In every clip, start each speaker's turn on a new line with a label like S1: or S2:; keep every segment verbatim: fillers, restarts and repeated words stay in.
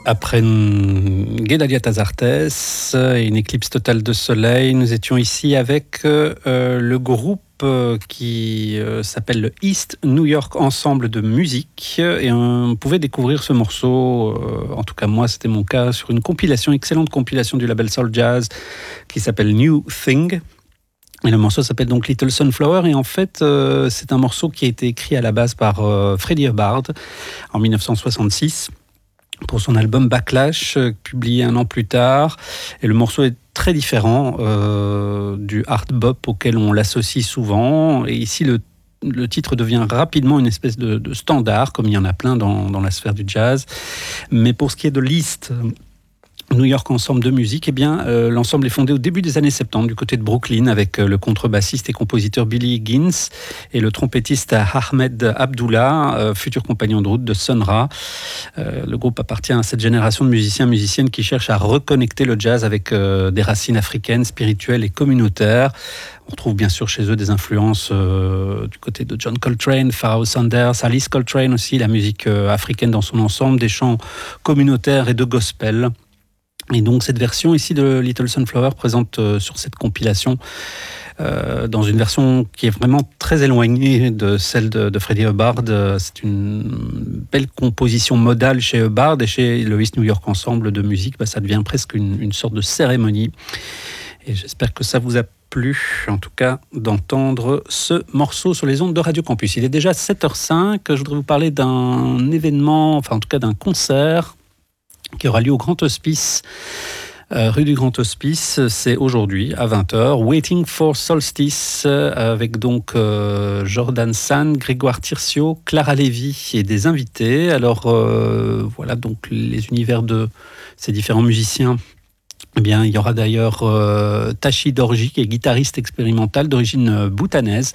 S1: Après une Guédalia Tazartes et une éclipse totale de soleil, nous étions ici avec euh, le groupe euh, qui euh, s'appelle le East New York Ensemble de musique, et on pouvait découvrir ce morceau, euh, en tout cas moi c'était mon cas, sur une compilation, excellente compilation du label Soul Jazz qui s'appelle New Thing. Et le morceau s'appelle donc Little Sunflower, et en fait euh, c'est un morceau qui a été écrit à la base par euh, Freddie Hubbard en dix-neuf cent soixante-six pour son album Backlash, euh, publié un an plus tard. Et le morceau est très différent euh, du hard bop auquel on l'associe souvent. Et ici, le, le titre devient rapidement une espèce de, de standard, comme il y en a plein dans, dans la sphère du jazz. Mais pour ce qui est de l'East New York Ensemble de musique, eh bien, euh, l'ensemble est fondé au début des années soixante-dix du côté de Brooklyn, avec euh, le contrebassiste et compositeur Billy Higgins et le trompettiste Ahmed Abdullah, euh, futur compagnon de route de Sun Ra. Euh, le groupe appartient à cette génération de musiciens musiciennes qui cherchent à reconnecter le jazz avec euh, des racines africaines, spirituelles et communautaires. On trouve bien sûr chez eux des influences euh, du côté de John Coltrane, Pharoah Sanders, Alice Coltrane aussi, la musique euh, africaine dans son ensemble, des chants communautaires et de gospel. Et donc cette version ici de Little Sunflower présente euh, sur cette compilation euh, dans une version qui est vraiment très éloignée de celle de, de Freddie Hubbard. C'est une belle composition modale chez Hubbard, et chez le East New York Ensemble de musique, bah, ça devient presque une, une sorte de cérémonie. Et j'espère que ça vous a plu, en tout cas, d'entendre ce morceau sur les ondes de Radio Campus. Il est déjà sept heures cinq, je voudrais vous parler d'un événement, enfin en tout cas d'un concert qui aura lieu au Grand Hospice, euh, rue du Grand Hospice. C'est aujourd'hui à vingt heures. Waiting for Solstice, euh, avec donc euh, Jordan Sand, Grégoire Tircio, Clara Lévy et des invités. Alors euh, voilà donc les univers de ces différents musiciens. Eh bien, il y aura d'ailleurs euh, Tashi Dorji, qui est guitariste expérimental d'origine bhoutanaise.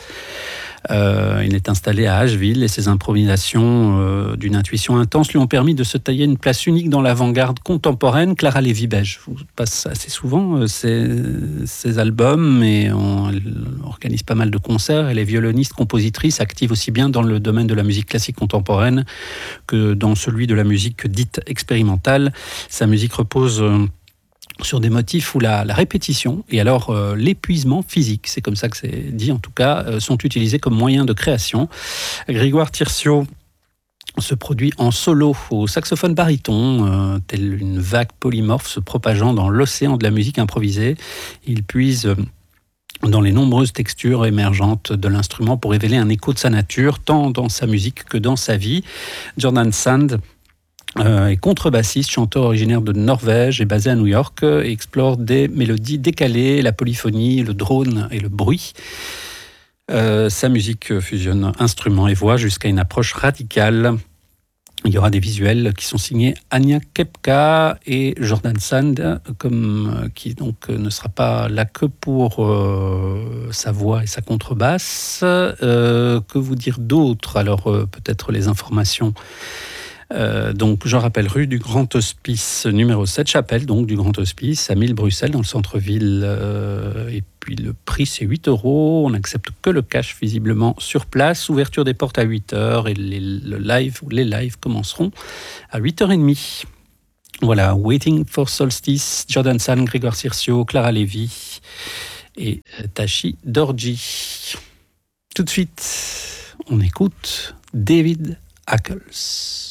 S1: Euh, il est installé à Asheville, et ses improvisations euh, d'une intuition intense lui ont permis de se tailler une place unique dans l'avant-garde contemporaine. Clara Lévy, ben, je vous passe assez souvent euh, ses, ses albums, et on, elle organise pas mal de concerts. Elle est violoniste, compositrice, active aussi bien dans le domaine de la musique classique contemporaine que dans celui de la musique dite expérimentale. Sa musique repose euh, sur des motifs où la, la répétition et alors euh, l'épuisement physique, c'est comme ça que c'est dit en tout cas, euh, sont utilisés comme moyen de création. Grégoire Tircio se produit en solo au saxophone baryton, euh, tel une vague polymorphe se propageant dans l'océan de la musique improvisée. Il puise euh, dans les nombreuses textures émergentes de l'instrument pour révéler un écho de sa nature, tant dans sa musique que dans sa vie. Jordan Sand Euh, est contrebassiste, chanteur originaire de Norvège et basé à New York, euh, et explore des mélodies décalées, la polyphonie, le drone et le bruit. Euh, sa musique fusionne instruments et voix jusqu'à une approche radicale. Il y aura des visuels qui sont signés Anya Kepka et Jordan Sand, comme, qui donc ne sera pas là que pour euh, sa voix et sa contrebasse. Euh, que vous dire d'autre ? Alors euh, peut-être les informations. Euh, donc, je rappelle, rue du Grand Hospice, numéro sept, chapelle donc du Grand Hospice, à mille Bruxelles, dans le centre-ville. Euh, et puis, le prix, c'est huit euros. On n'accepte que le cash, visiblement, sur place. Ouverture des portes à huit heures, et les, le live, ou les lives commenceront à huit heures trente. Voilà, Waiting for Solstice, Jordan Sand, Grégoire Tircio, Clara Lévy et Tashi Dorji. Tout de suite, on écoute David Ackles.